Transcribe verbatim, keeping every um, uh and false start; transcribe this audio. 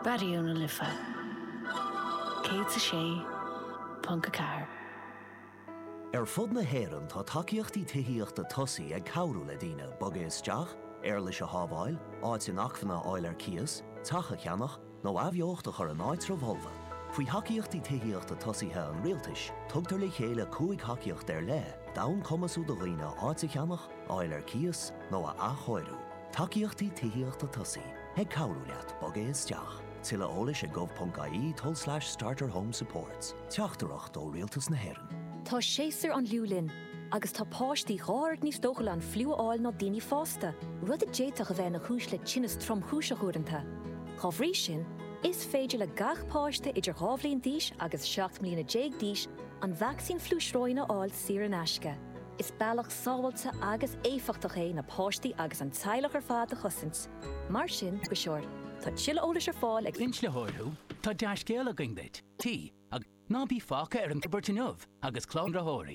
Bariúna lifa. Cé sa sé, Punca Car. Ar fud na héireann tá takeíochtaí tithíochta tosaí ag cabhrú le daoine boga isteach, ar leis a hábháil, áit in achfanna áil ar cias, tacha cheannach, nó abheochta chur an áit revolva. Faoi hacaíochtaí tithíochta tosaithe an rialtais, tugtar le chéile cúig hacaíocht ar le, dain cumasú do dhaoine áit a cheannach, áil ar cias, nó a achóirú. Takeíochtaí tithíochta tosaí, ag cabhrú leat boga isteach. Tilla ólis a gov.ie tol slash starter home supports. Teachtarach ó rialtas na héireann. Tá séasar an liúlinn, agus tá páistí ghard níos dóchail an fliúáil nó daoine fásta, rud a déiteach a bheith na chúis le tinnas trom chúise chuaireanta. Chá bhrí sin, is féidir le gach páiste idir ghabhlíon díos agus seacht mbliana déag díos an vaccín flúisróine áil siar an aisce. Is bailach sábhailte agus éifeachtach é na páistí agus an teilech ar fád a chusint. Mar sin go seoir, tá tiile ólas ar fáil ag Lins le háirú, tá deiscéal a gingdait, tí, ag nábí fáca ar an Bertinov agus clán ra háirí.